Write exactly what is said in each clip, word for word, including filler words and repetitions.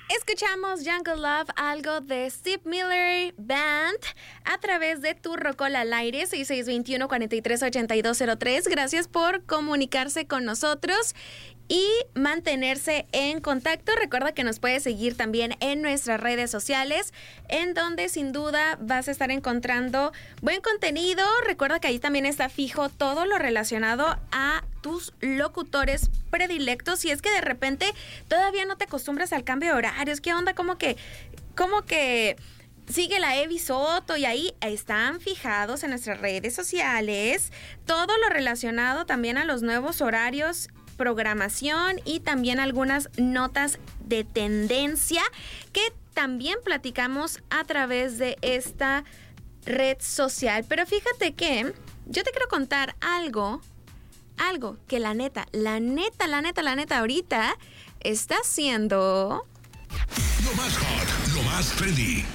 Escuchamos Jungle Love, algo de Steve Miller Band, a través de tu Rocola al aire, seis seis dos uno, cuatro tres, ocho dos cero tres. Gracias por comunicarse con nosotros y mantenerse en contacto. Recuerda que nos puedes seguir también en nuestras redes sociales, en donde sin duda vas a estar encontrando buen contenido. Recuerda que ahí también está fijo todo lo relacionado a tus locutores predilectos. Y es que de repente todavía no te acostumbras al cambio de horarios. ¿Qué onda? Como que, como que sigue la Evi Soto, y ahí están fijados en nuestras redes sociales todo lo relacionado también a los nuevos horarios, programación y también algunas notas de tendencia que también platicamos a través de esta red social. Pero fíjate que yo te quiero contar algo, algo que la neta, la neta, la neta, la neta ahorita está haciendo lo más hot, lo más trendy.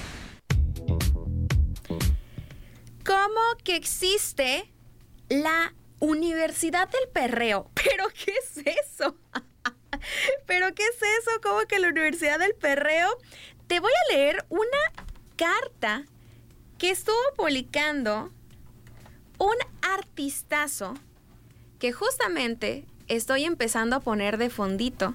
¿Cómo que existe la Universidad del Perreo? ¿Pero qué es eso? ¿Pero qué es eso? ¿Cómo que la Universidad del Perreo? Te voy a leer una carta que estuvo publicando un artistazo que justamente estoy empezando a poner de fondito.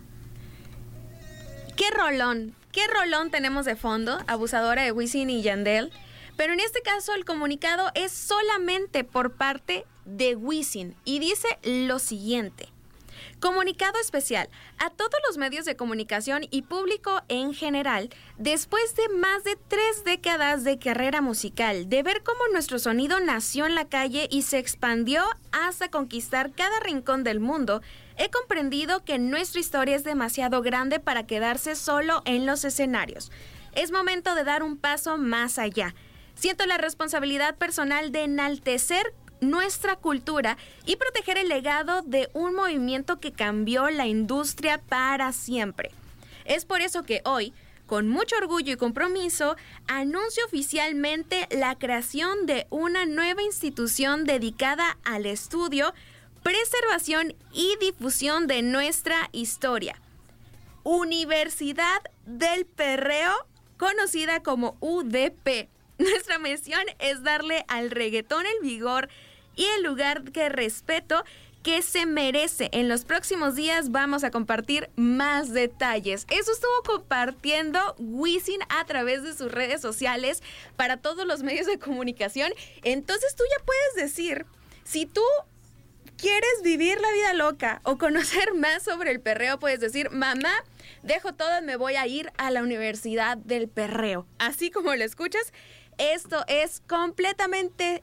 ¡Qué rolón! ¿Qué rolón tenemos de fondo? Abusadora de Wisin y Yandel. Pero en este caso el comunicado es solamente por parte de Wisin y dice lo siguiente: comunicado especial a todos los medios de comunicación y público en general. Después de más de tres décadas de carrera musical, de ver cómo nuestro sonido nació en la calle y se expandió hasta conquistar cada rincón del mundo, he comprendido que nuestra historia es demasiado grande para quedarse solo en los escenarios. Es momento de dar un paso más allá. Siento la responsabilidad personal de enaltecer nuestra cultura y proteger el legado de un movimiento que cambió la industria para siempre. Es por eso que hoy, con mucho orgullo y compromiso, anuncio oficialmente la creación de una nueva institución dedicada al estudio, preservación y difusión de nuestra historia. Universidad del Perreo, conocida como U D P. Nuestra misión es darle al reggaetón el vigor y el lugar que respeto que se merece. En los próximos días vamos a compartir más detalles. Eso estuvo compartiendo Wisin a través de sus redes sociales para todos los medios de comunicación. Entonces tú ya puedes decir, si tú quieres vivir la vida loca o conocer más sobre el perreo, puedes decir: mamá, dejo todo, me voy a ir a la Universidad del Perreo. Así como lo escuchas, esto es completamente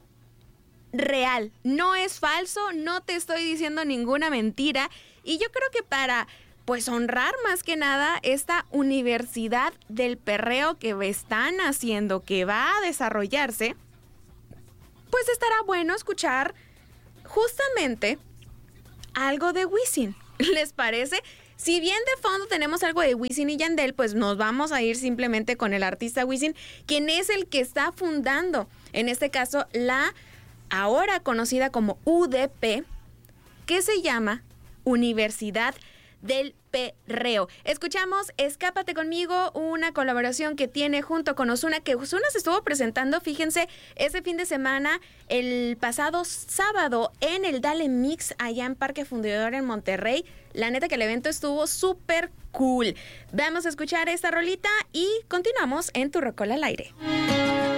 real, no es falso, no te estoy diciendo ninguna mentira. Y yo creo que para, pues, honrar más que nada esta Universidad del Perreo que están haciendo, que va a desarrollarse, pues estará bueno escuchar justamente algo de Wisin. ¿Les parece? Si bien de fondo tenemos algo de Wisin y Yandel, pues nos vamos a ir simplemente con el artista Wisin, quien es el que está fundando, en este caso, la ahora conocida como U D P, que se llama Universidad del Perreo. Escuchamos Escápate Conmigo, una colaboración que tiene junto con Ozuna, que Ozuna se estuvo presentando, fíjense, este fin de semana, el pasado sábado, en el Dale Mix, allá en Parque Fundidor en Monterrey. La neta que el evento estuvo súper cool. Vamos a escuchar esta rolita y continuamos en Tu Rocola al aire.